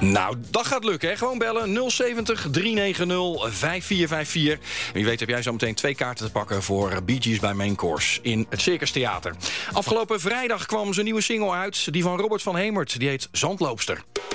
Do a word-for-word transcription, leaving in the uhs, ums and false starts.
Nou, dat gaat lukken, hè? Gewoon bellen nul zeventig, driehonderdnegentig, vijf vier vijf vier. Wie weet heb jij zo meteen twee kaarten te pakken voor Bee Gees bij Main Course in het Circus Theater. Afgelopen vrijdag kwam zijn nieuwe single uit, die van Robert van Hemert. Die heet Zandloopster.